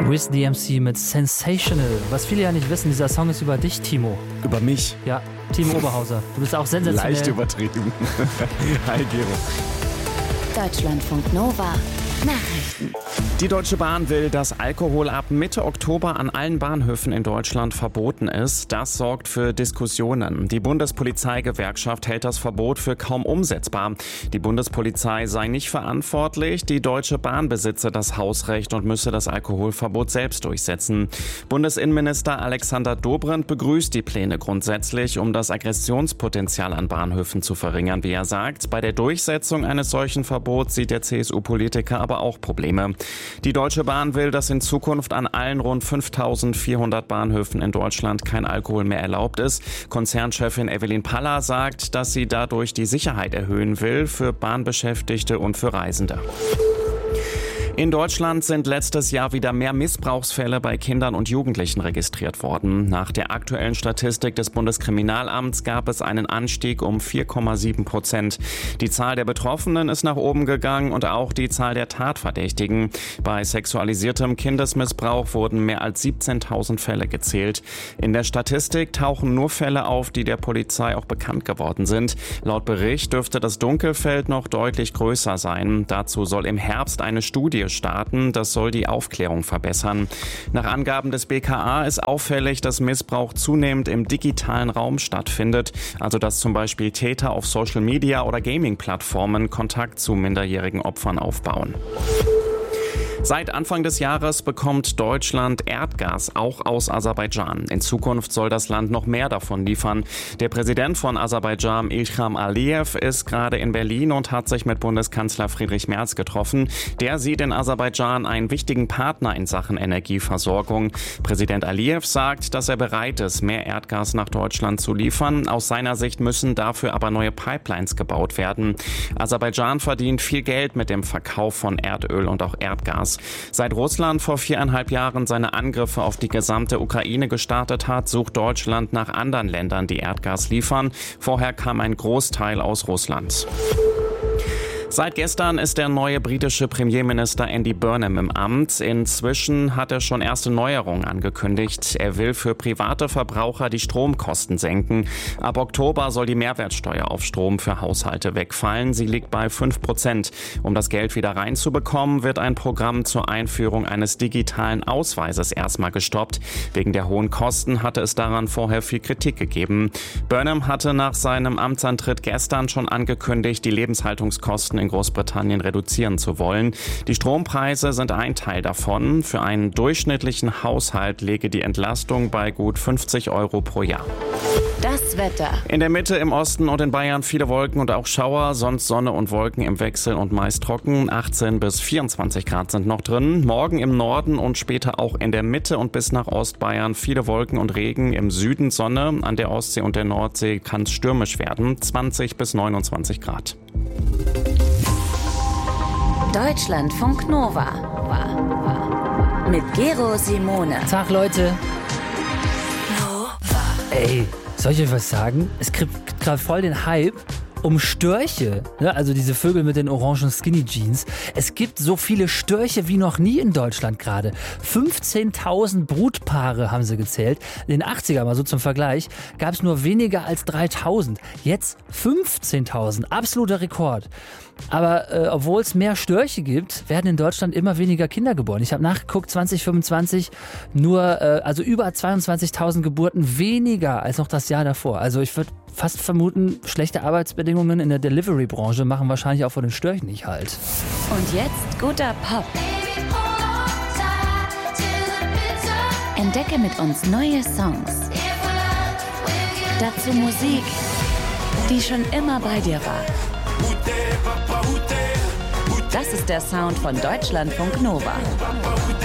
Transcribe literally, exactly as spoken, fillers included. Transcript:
Wiz D M C mit Sensational. Was viele ja nicht wissen, dieser Song ist über dich, Timo. Über mich? Ja, Timo Oberhauser. Du bist auch sensationell. Leicht übertrieben. Hi, Gero. Deutschlandfunk Nova. Nachrichten. Die Deutsche Bahn will, dass Alkohol ab Mitte Oktober an allen Bahnhöfen in Deutschland verboten ist. Das sorgt für Diskussionen. Die Bundespolizeigewerkschaft hält das Verbot für kaum umsetzbar. Die Bundespolizei sei nicht verantwortlich. Die Deutsche Bahn besitze das Hausrecht und müsse das Alkoholverbot selbst durchsetzen. Bundesinnenminister Alexander Dobrindt begrüßt die Pläne grundsätzlich, um das Aggressionspotenzial an Bahnhöfen zu verringern, wie er sagt. Bei der Durchsetzung eines solchen Verbots sieht der C S U-Politiker aber auch Probleme. Die Deutsche Bahn will, dass in Zukunft an allen rund fünftausendvierhundert Bahnhöfen in Deutschland kein Alkohol mehr erlaubt ist. Konzernchefin Evelyn Paller sagt, dass sie dadurch die Sicherheit erhöhen will für Bahnbeschäftigte und für Reisende. In Deutschland sind letztes Jahr wieder mehr Missbrauchsfälle bei Kindern und Jugendlichen registriert worden. Nach der aktuellen Statistik des Bundeskriminalamts gab es einen Anstieg um vier Komma sieben Prozent. Die Zahl der Betroffenen ist nach oben gegangen und auch die Zahl der Tatverdächtigen. Bei sexualisiertem Kindesmissbrauch wurden mehr als siebzehntausend Fälle gezählt. In der Statistik tauchen nur Fälle auf, die der Polizei auch bekannt geworden sind. Laut Bericht dürfte das Dunkelfeld noch deutlich größer sein. Dazu soll im Herbst eine Studie starten. Das soll die Aufklärung verbessern. Nach Angaben des B K A ist auffällig, dass Missbrauch zunehmend im digitalen Raum stattfindet. Also dass zum Beispiel Täter auf Social Media oder Gaming-Plattformen Kontakt zu minderjährigen Opfern aufbauen. Seit Anfang des Jahres bekommt Deutschland Erdgas, auch aus Aserbaidschan. In Zukunft soll das Land noch mehr davon liefern. Der Präsident von Aserbaidschan, Ilham Aliyev, ist gerade in Berlin und hat sich mit Bundeskanzler Friedrich Merz getroffen. Der sieht in Aserbaidschan einen wichtigen Partner in Sachen Energieversorgung. Präsident Aliyev sagt, dass er bereit ist, mehr Erdgas nach Deutschland zu liefern. Aus seiner Sicht müssen dafür aber neue Pipelines gebaut werden. Aserbaidschan verdient viel Geld mit dem Verkauf von Erdöl und auch Erdgas. Seit Russland vor viereinhalb Jahren seine Angriffe auf die gesamte Ukraine gestartet hat, sucht Deutschland nach anderen Ländern, die Erdgas liefern. Vorher kam ein Großteil aus Russland. Seit gestern ist der neue britische Premierminister Andy Burnham im Amt. Inzwischen hat er schon erste Neuerungen angekündigt. Er will für private Verbraucher die Stromkosten senken. Ab Oktober soll die Mehrwertsteuer auf Strom für Haushalte wegfallen. Sie liegt bei fünf Prozent. Um das Geld wieder reinzubekommen, wird ein Programm zur Einführung eines digitalen Ausweises erstmal gestoppt. Wegen der hohen Kosten hatte es daran vorher viel Kritik gegeben. Burnham hatte nach seinem Amtsantritt gestern schon angekündigt, die Lebenshaltungskosten in Großbritannien reduzieren zu wollen. Die Strompreise sind ein Teil davon. Für einen durchschnittlichen Haushalt läge die Entlastung bei gut fünfzig Euro pro Jahr. Das Wetter. In der Mitte, im Osten und in Bayern viele Wolken und auch Schauer, sonst Sonne und Wolken im Wechsel und meist trocken. achtzehn bis vierundzwanzig Grad sind noch drin. Morgen im Norden und später auch in der Mitte und bis nach Ostbayern viele Wolken und Regen. Im Süden Sonne, an der Ostsee und der Nordsee kann es stürmisch werden. zwanzig bis neunundzwanzig Grad. Deutschlandfunk Nova. Mit Gero Simone. Tag, Leute. Ey, soll ich euch was sagen? Es gibt gerade voll den Hype um Störche, ne? Also diese Vögel mit den orangen Skinny Jeans. Es gibt so viele Störche wie noch nie in Deutschland gerade. fünfzehntausend Brutpaare haben sie gezählt. In den achtziger, mal so zum Vergleich, gab es nur weniger als dreitausend. Jetzt fünfzehntausend. Absoluter Rekord. Aber äh, obwohl es mehr Störche gibt, werden in Deutschland immer weniger Kinder geboren. Ich habe nachgeguckt, zwanzig fünfundzwanzig nur, äh, also über zweiundzwanzigtausend Geburten weniger als noch das Jahr davor. Also ich würde fast vermuten, schlechte Arbeitsbedingungen in der Delivery-Branche machen wahrscheinlich auch vor den Störchen nicht halt. Und jetzt guter Pop. Entdecke mit uns neue Songs. Dazu Musik, die schon immer bei dir war. Das ist der Sound von Deutschlandfunk Nova.